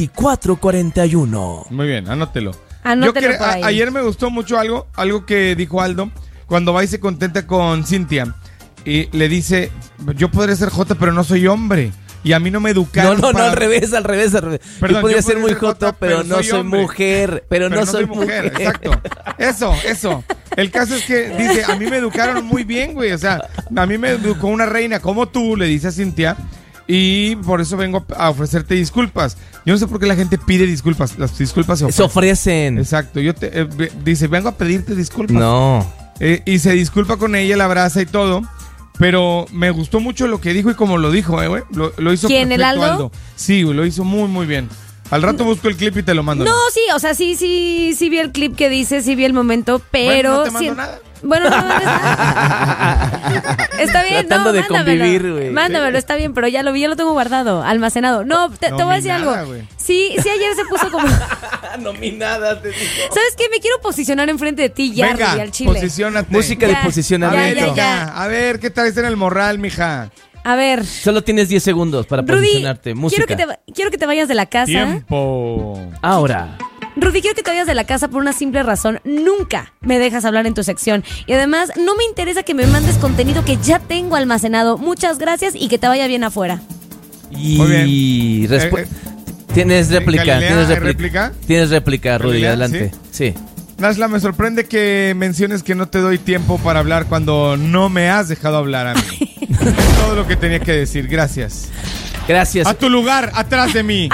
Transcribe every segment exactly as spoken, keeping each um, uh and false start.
cuatro cuarenta y uno. Muy bien, anótelo. Anótelo Yo que, por ahí. a, ayer me gustó mucho algo, algo que dijo Aldo, cuando va y se contenta con Cintia. Y le dice, yo podré ser Jota, pero no soy hombre. Y a mí no me educaron. No, no, para... no, al revés, al revés, al revés. Perdón, yo podría yo ser muy Jota, joto, pero, pero no soy hombre. mujer. Pero, Pero no, soy mujer. Exacto. Eso, eso. El caso es que dice, a mí me educaron muy bien, güey. O sea, a mí me educó una reina como tú, le dice a Cintia. Y por eso vengo a ofrecerte disculpas. Yo no sé por qué la gente pide disculpas. Las disculpas se ofrecen. Se ofrecen. Exacto. Yo te, eh, dice, vengo a pedirte disculpas. No. Eh, y se disculpa con ella, la abraza y todo. Pero me gustó mucho lo que dijo y como lo dijo, eh, güey. Lo, lo hizo ¿Quién, perfecto, el Aldo? Sí, güey, lo hizo muy, muy bien. Al rato busco el clip y te lo mando. No, sí, o sea, sí, sí, sí vi el clip que dice, sí vi el momento, pero... Bueno, no te mando sí- nada. Bueno, no, no, no, está, está bien, Tratando no, de mándamelo. convivir, güey. Mándamelo, está bien, pero ya lo vi, ya lo tengo guardado, almacenado. No, te, No, te voy a ni decir nada, algo. güey. Sí, sí, ayer se puso como... Nominada, te digo. ¿Sabes qué? Me quiero posicionar enfrente de ti, ya, Venga, Rudy, al chile. posiciónate. Música de Ya, posicionamiento. ya, ya, ya. Venga, a ver, ¿qué traes en el morral, mija? A ver, Solo tienes diez segundos para Rudy, posicionarte. Música. quiero que, te, va- quiero que te vayas de la casa. Tiempo. Ahora. Rudy, quiero que te vayas de la casa por una simple razón. Nunca me dejas hablar en tu sección. Y además, no me interesa que me mandes contenido que ya tengo almacenado. Muchas gracias y que te vaya bien afuera. Y Muy bien. respu- Eh, eh, Tienes réplica, Galilea, tienes ¿hay réplica. réplica? Tienes réplica, Rudy, Galilea, adelante. Sí. Nashla, me sorprende que menciones que no te doy tiempo para hablar cuando no me has dejado hablar a mí. Es todo lo que tenía que decir, gracias. Gracias. A tu lugar, atrás de mí.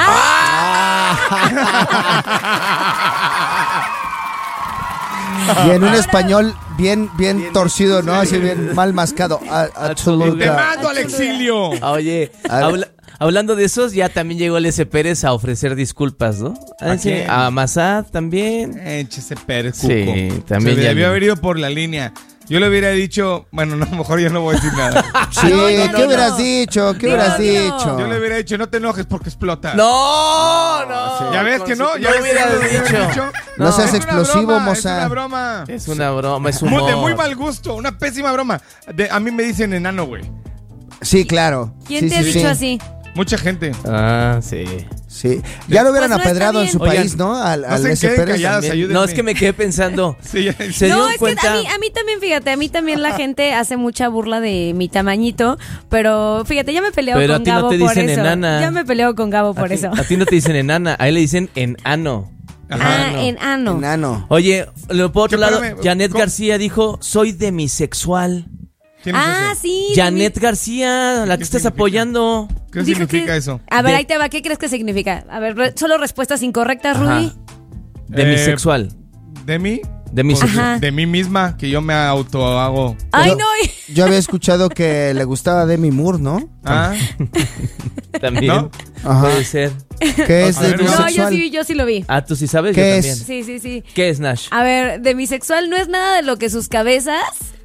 Y en un español bien, bien torcido, ¿no? Así bien mal mascado. A, a tu Te lugar. mando al exilio. Ah, Oye, A ver. habla- hablando de esos, ya también llegó el S. Pérez a ofrecer disculpas, ¿no? ¿A Sí, quién? a Massad también. Échese Pérez, Sí, cuco. también Se ya debió vi. haber ido por la línea. Yo le hubiera dicho, bueno, no, mejor yo no voy a decir nada. Sí, No, no, ¿qué no, hubieras no. dicho? ¿Qué Dilo, hubieras dilo. dicho? Yo le hubiera dicho, no te enojes porque explota. No, no. ¿Ya ves que no? ¿Ya No ves que hubieras no le hubiera dicho. No seas Es una explosivo, broma, moza. Es una broma. Es una broma, es un Muy, de muy mal gusto, una pésima broma. De- a mí me dicen enano, güey. Sí, claro. ¿Quién Sí, te ha sí, dicho sí. así? Mucha gente. Ah, sí. Sí. Ya lo hubieran Pues no está apedrado en bien. su Oigan, país, ¿no? Al, no al se S. queden Pérez calladas, también. ayúdenme. No, es que me quedé pensando. Sí, ya- Se No, dieron es cuenta. que a mí, a mí también, fíjate, a mí también la gente hace mucha burla de mi tamañito, pero fíjate, ya me peleo Pero a con ti no Gabo te por dicen eso. enana. Ya me peleo con Gabo A por ti, eso. a ti no te dicen enana, a él le dicen enano. Ah, no. en ano. Enano. Oye, lo- por otro ¿Qué, lado, espérame, Janet ¿cómo? García dijo, soy demisexual. ¿Quién es Ah, ese? sí. Janet de García, la que ¿Qué estás significa? apoyando. ¿Qué Dijo significa que- eso? A ver, De- ahí te va. ¿Qué crees que significa? A ver, re- solo respuestas incorrectas, Ajá. Rudy. Demisexual. ¿De mí? Demisexual. Ajá. De mí misma, que yo me auto hago. Ay, Yo- no. y- Yo había escuchado que le gustaba Demi Moore, ¿no? Ah, También. ¿no? Ajá. Puede ser. ¿Qué es A ver, de no. No, yo bisexual? sí, yo sí lo vi. Ah, tú sí sabes, ¿Qué yo es? también. Sí, sí, sí. ¿Qué es Nash? A ver, demisexual no es nada de lo que sus cabezas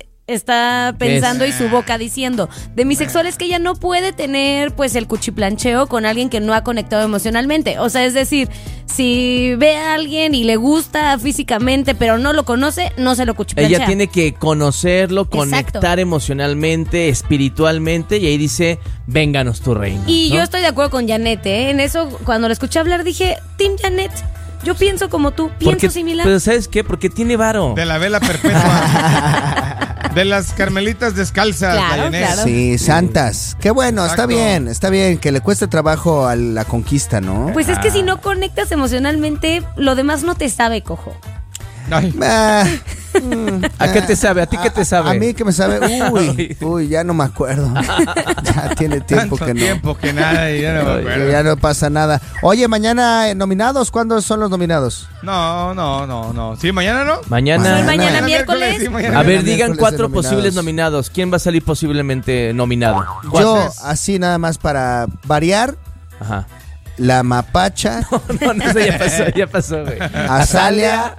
está pensando Es- y su boca diciendo. Demisexual es que ella no puede tener pues el cuchiplancheo con alguien que no ha conectado emocionalmente. O sea, es decir, si ve a alguien y le gusta físicamente pero no lo conoce, no se lo cuchiplanchea. Ella tiene que conocerlo, conectar Exacto. emocionalmente, espiritualmente, y ahí dice, vénganos tu reina. Y ¿no? yo estoy de acuerdo con Janet, ¿eh? En eso, cuando la escuché hablar, dije, Team Janet, yo pienso como tú, pienso Porque- similar. Pero ¿sabes qué? Porque tiene varo. De la vela perpetua. De las carmelitas descalzas, Claro, Dayanés. claro. Sí, santas. Qué bueno, está Exacto. bien, está bien. Que le cueste trabajo a la conquista, ¿no? Pues es que si no conectas emocionalmente, lo demás no te sabe, cojo. Ay, Ah, ¿A qué te sabe? ¿A ti qué te sabe? A mí que me sabe. Uy, uy, ya no me acuerdo. Ya tiene tiempo tanto que no. tiempo que nada y ya no me Que acuerdo. ya no pasa nada. Oye, mañana eh, nominados, ¿cuándo son los nominados? No, no, no, no. ¿Sí, mañana no? Mañana. Soy mañana miércoles. sí, mañana. A ver, Mañana digan miércoles cuatro de nominados. posibles nominados. ¿Quién va a salir posiblemente nominado? Yo, Cuates. así nada más para variar, Ajá. la mapacha, No, no, eso ya pasó, ya pasó, güey. Azalia,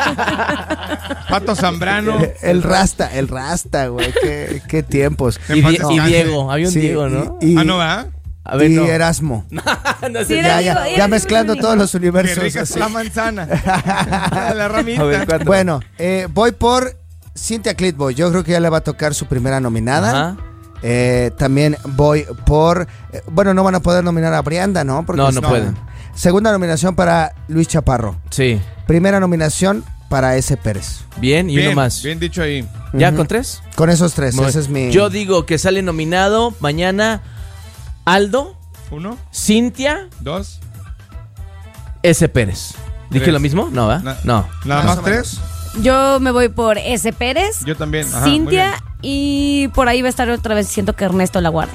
Pato Zambrano. el rasta, el rasta, güey, qué, qué tiempos. En Y, paz Di- y descanse. Diego, había un Sí, Diego, ¿no? Y, Ah, no, ¿verdad? A ver, y no. Erasmo. No Sí, sé. era Ya, ya, Diego, ya era mezclando Diego. todos los Qué universos. rica es así. la manzana. La ramita. A ver, ¿cuánto? Bueno, eh, voy por Cynthia Clitboy. Yo creo que ya le va a tocar su primera nominada. Ajá. Eh, también voy por... eh, bueno, no van a poder nominar a Brianda, ¿no? Porque No, no está- pueden. Segunda nominación para Luis Chaparro. Sí. Primera nominación para S. Pérez. Bien, y Bien, uno más. bien dicho ahí. ¿Ya Ujú. con tres? Con esos tres, Muy- ese es mi... Yo digo que sale nominado mañana Aldo, Uno, Cintia, dos, S. Pérez. ¿Dije Tres. lo mismo? No, ¿va? Na- No. nada Más más o tres. Yo me voy por S. Pérez, Yo también. Ajá, muy Cintia bien. y por ahí va a estar otra vez siento que Ernesto La Guardia.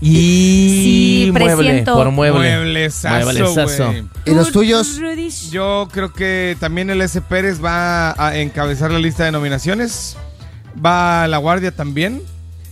Y Sí, mueble, presiento. por mueble. Mueblezazo, Mueblezazo. güey. ¿Y los Tú, tuyos? Rudy. Yo creo que también el S. Pérez va a encabezar la lista de nominaciones. Va La Guardia también.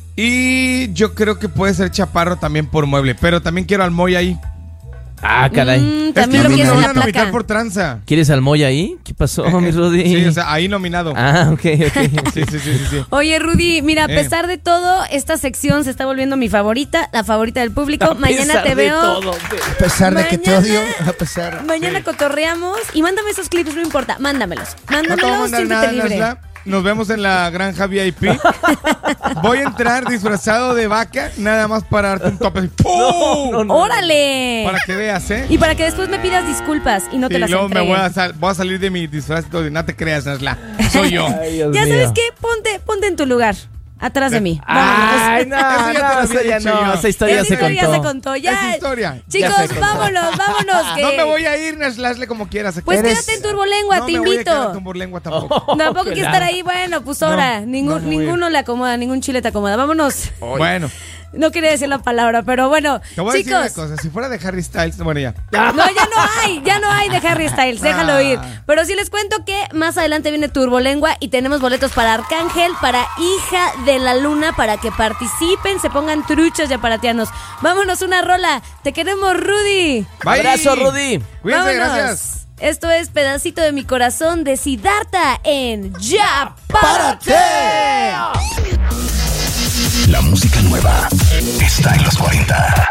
Y yo creo que puede ser Chaparro también por mueble. Pero también quiero al Moy ahí. Ah, caray. Mm, Es también que lo me quieres en van la a nominar placa. por tranza. ¿Quieres al Moy ahí? ¿Qué pasó, mi Rudy? Sí, o sea, ahí nominado. Ah, ok, ok. Sí, sí, sí, sí, sí. Oye, Rudy, mira, a Eh. pesar de todo, esta sección se está volviendo mi favorita, la favorita del público. A Mañana pesar te de veo. todo. A pesar de que te Mañana- odio, a pesar... Mañana Sí. cotorreamos y mándame esos clips, no importa, mándamelos. No te voy a Mándamelos, mandar siéntete nada, libre. Nasla. Nos vemos en la granja V I P. Voy a entrar disfrazado de vaca, nada más para darte un tope así. ¡Pum! no, no. ¡Órale! Para que veas, ¿eh? Y para que después me pidas disculpas y no te y las luego me entregue. voy a, sal- voy a salir de mi disfraz y todo, y no te creas, Nasla. Soy yo. Ay, Dios Ya mío. sabes qué, ponte, ponte en tu lugar, atrás de mí. Ay, no, Eso ya te lo no, había esa ya dicho no, yo. esa historia Esa se historia contó. ya se contó, ya. Es historia. Chicos, Ya se contó. vámonos, vámonos. Que... No me voy a ir, Nasla, hazle como quieras. Pues Eres- quédate en Turbolengua, no te me voy a quedar invito. con burlengua tampoco. Tampoco hay que Ojalá. estar ahí, bueno, pues ahora, No, ningún, no me voy a ir. ninguno le acomoda, ningún chile te acomoda. Vámonos. Bueno, No quería decir la palabra, pero bueno, te voy a decir chicos. una cosa. Si fuera de Harry Styles, bueno, ya. No, ya no hay, ya no hay de Harry Styles, déjalo Ah. ir. Pero sí les cuento que más adelante viene Turbolengua y tenemos boletos para Arcángel, para Hija de la Luna, para que participen, se pongan truchos y aparatianos. Vámonos una rola, te queremos, Rudy. Bye. Abrazo, Rudy. Cuídense, Vámonos. gracias. Esto es Pedacito de mi Corazón de Siddhartha en Ya ¡Párate! Párate. La música nueva está en los cuarenta.